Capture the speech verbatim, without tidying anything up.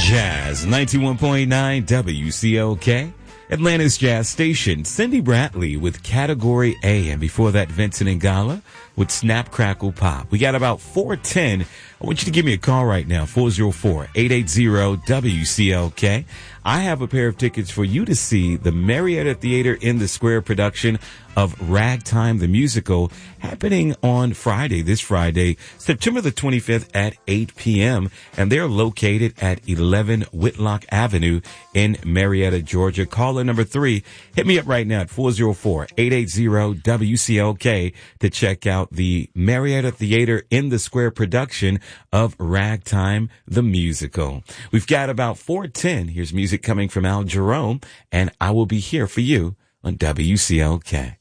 Jazz ninety-one point nine W C L K, Atlanta's Jazz Station. Cindy Bradley with Category A. And before that, Vincent Ingala with Snap, Crackle, Pop. We got about four ten. I want you to give me a call right now, four oh four, eight eight zero, W C L K. I have a pair of tickets for you to see the Marietta Theater in the Square production of Ragtime the Musical, happening on Friday, this Friday, September the twenty-fifth at eight p.m. And they're located at eleven Whitlock Avenue in Marietta, Georgia. Caller number three, hit me up right now at four oh four, eight eight zero, W C L K to check out the Marietta Theater in the Square production of Ragtime the Musical. We've got about four ten. Here's music coming from Al Jerome, and I will be here for you on W C L K.